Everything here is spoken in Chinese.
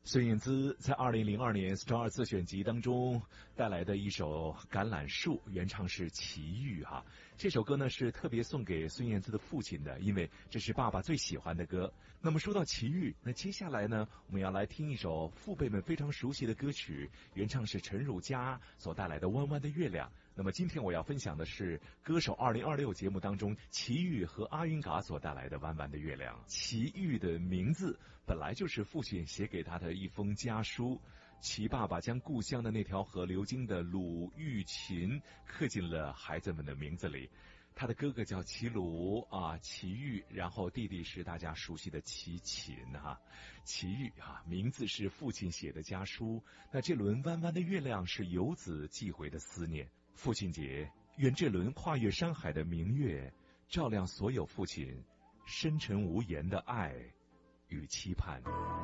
孙燕姿在2002年 Star 自选集当中带来的一首《橄榄树》，原唱是齐豫哈。这首歌呢是特别送给孙燕姿的父亲的，因为这是爸爸最喜欢的歌。那么说到齐豫，那接下来呢，我们要来听一首父辈们非常熟悉的歌曲，原唱是陈汝佳所带来的《弯弯的月亮》。那么今天我要分享的是歌手2026节目当中齐豫和阿云嘎所带来的《弯弯的月亮》。齐豫的名字本来就是父亲写给他的一封家书，齐爸爸将故乡的那条河流经的鲁豫秦刻进了孩子们的名字里。他的哥哥叫齐鲁啊，齐豫，然后弟弟是大家熟悉的齐秦哈。齐豫啊，名字是父亲写的家书，那这轮弯弯的月亮是游子寄回的思念。父亲节，愿这轮跨越山海的明月，照亮所有父亲深沉无言的爱与期盼。